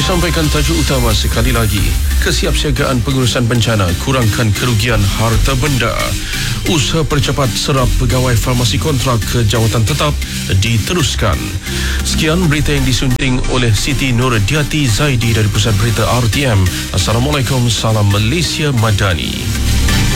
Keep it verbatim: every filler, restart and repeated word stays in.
Disampaikan tajuk utama sekali lagi. Kesiapsiagaan pengurusan bencana, kurangkan kerugian harta benda. Usaha percepat serap pegawai farmasi kontrak ke jawatan tetap diteruskan. Sekian berita yang disunting oleh Siti Nurdiati Zaidi dari Pusat Berita R T M. Assalamualaikum, salam Malaysia Madani.